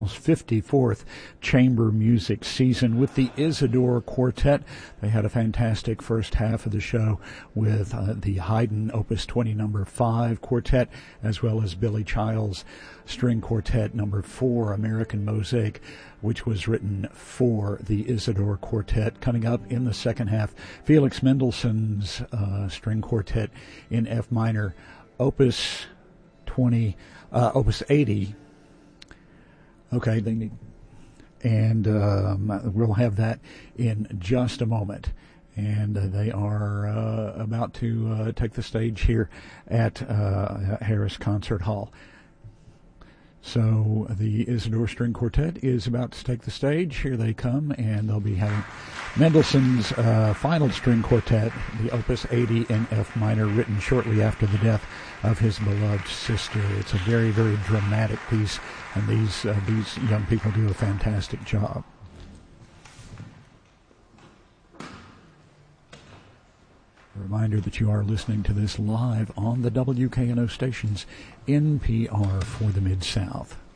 54th chamber music season with the Isidore Quartet. They had a fantastic first half of the show with the Haydn Opus 20 number 5 quartet, as well as Billy Childs String Quartet number 4, American Mosaic, which was written for the Isidore Quartet. Coming up in the second half, Felix Mendelssohn's String Quartet in F minor, Opus 80. Okay, and we'll have that in just a moment. And they are about to take the stage here at Harris Concert Hall. So the Isidore String Quartet is about to take the stage. Here they come, and they'll be having Mendelssohn's final string quartet, the Opus 80 in F minor, written shortly after the death of his beloved sister. It's a very, very dramatic piece, and these young people do a fantastic job. A reminder that you are listening to this live on the WKNO station's NPR for the Mid-South.